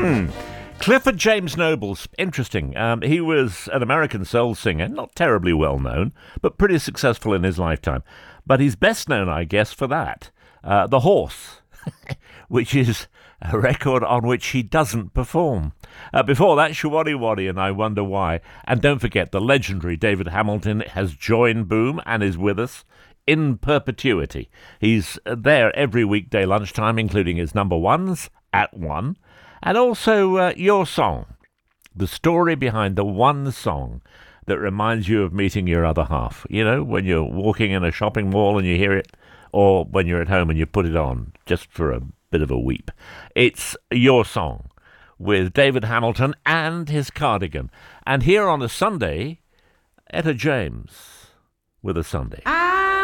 Clifford James Noble's interesting. He was an American soul singer, not terribly well known, but pretty successful in his lifetime. But he's best known, I guess, for that. The Horse, which is a record on which he doesn't perform. Before that, Showaddy Waddy and I Wonder Why. And don't forget, the legendary David Hamilton has joined Boom and is with us in perpetuity. He's there every weekday lunchtime, including his number ones at 1. And also your song, the story behind the one song that reminds you of meeting your other half. You know, when you're walking in a shopping mall and you hear it, or when you're at home and you put it on just for a bit of a weep. It's Your Song with David Hamilton and his Cardigan. And here on a Sunday, Etta James with a Sunday.